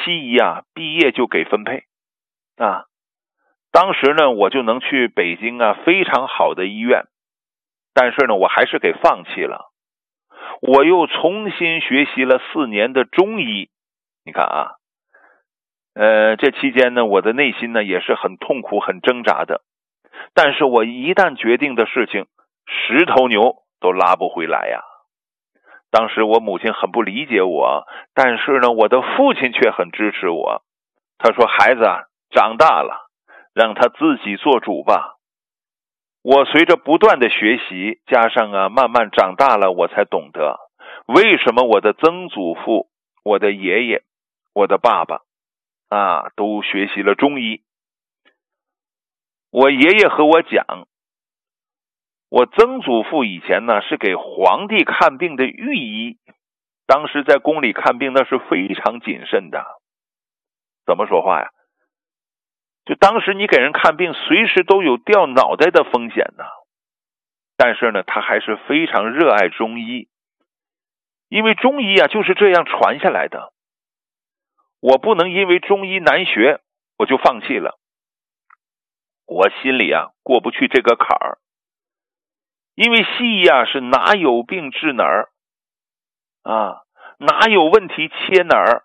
西医啊毕业就给分配啊。当时呢我就能去北京啊非常好的医院，但是呢我还是给放弃了。我又重新学习了4年的中医。你看啊，这期间呢我的内心呢也是很痛苦很挣扎的，但是我一旦决定的事情，10头牛都拉不回来呀。当时我母亲很不理解我，但是呢我的父亲却很支持我。他说孩子啊长大了，让他自己做主吧。我随着不断的学习，加上啊慢慢长大了，我才懂得为什么我的曾祖父、我的爷爷、我的爸爸啊都学习了中医。我爷爷和我讲，我曾祖父以前呢是给皇帝看病的御医，当时在宫里看病那是非常谨慎的。怎么说话呀？就当时你给人看病随时都有掉脑袋的风险呢。但是呢他还是非常热爱中医，因为中医啊就是这样传下来的。我不能因为中医难学我就放弃了，我心里啊过不去这个坎儿。因为西医啊是哪有病治哪儿啊，哪有问题切哪儿。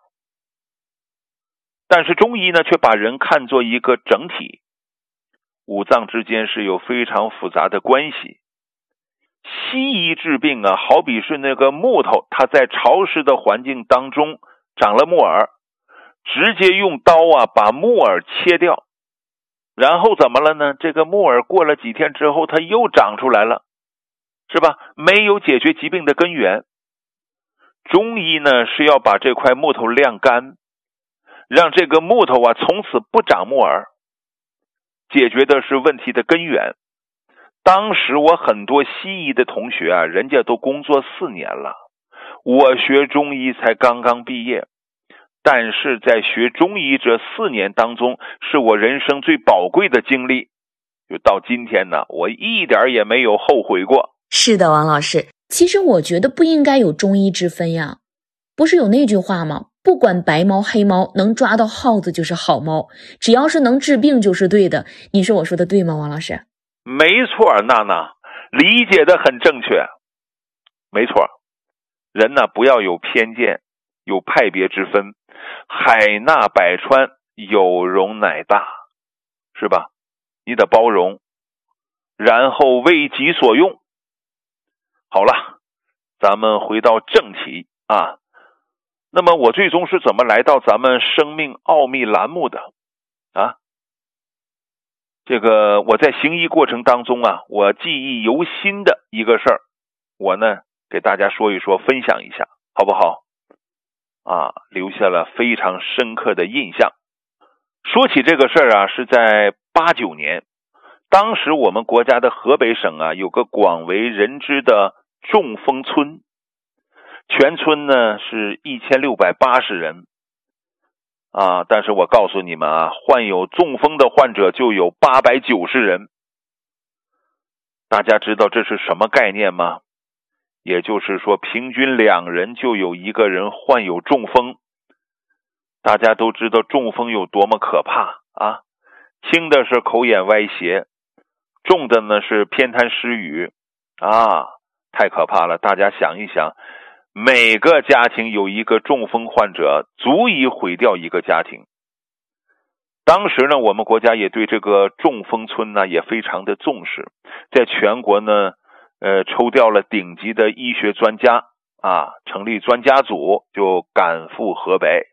但是中医呢却把人看作一个整体，五脏之间是有非常复杂的关系。西医治病啊好比是那个木头，它在潮湿的环境当中长了木耳，直接用刀啊把木耳切掉，然后怎么了呢？这个木耳过了几天之后它又长出来了，是吧？没有解决疾病的根源。中医呢是要把这块木头晾干，让这个木头啊从此不长木耳，解决的是问题的根源。当时我很多西医的同学啊，人家都工作4年了，我学中医才刚刚毕业。但是在学中医这4年当中，是我人生最宝贵的经历，就到今天呢，我一点也没有后悔过。 是的，王老师，其实我觉得不应该有中医之分呀。不是有那句话吗？不管白猫黑猫，能抓到耗子就是好猫，只要是能治病就是对的。你说我说的对吗，王老师？ 没错，娜娜理解的很正确。没错，人呢不要有偏见，有派别之分，海纳百川，有容乃大，是吧？你得包容，然后为己所用。好了，咱们回到正题啊。那么我最终是怎么来到咱们生命奥秘栏目的啊？这个我在行医过程当中啊，我记忆犹新的一个事儿，我呢给大家说一说，分享一下，好不好？啊，留下了非常深刻的印象。说起这个事儿啊，是在89年，当时我们国家的河北省啊，有个广为人知的中风村，全村呢是1680人。啊，但是我告诉你们啊，患有中风的患者就有890人。大家知道这是什么概念吗？也就是说，平均2人就有1个人患有中风。大家都知道中风有多么可怕啊！轻的是口眼歪斜，重的呢是偏瘫失语啊，太可怕了！大家想一想，每个家庭有1个中风患者，足以毁掉一个家庭。当时呢，我们国家也对这个中风村呢也非常的重视，在全国呢，抽调了顶级的医学专家啊，成立专家组，就赶赴河北。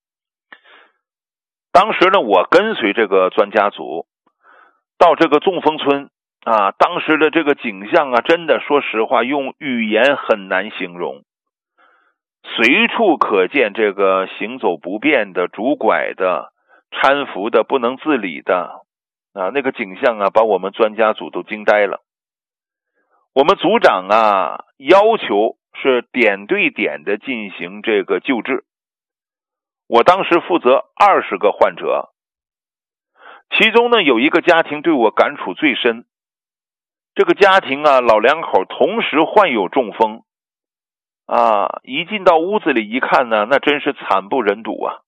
当时呢，我跟随这个专家组到这个中风村啊，当时的这个景象啊，真的说实话，用语言很难形容。随处可见这个行走不便的、拄拐的、搀扶的、不能自理的啊，那个景象啊，把我们专家组都惊呆了。我们组长啊，要求是点对点的进行这个救治。我当时负责20个患者，其中呢有一个家庭对我感触最深。这个家庭啊，老两口同时患有中风啊，一进到屋子里一看呢，那真是惨不忍睹啊。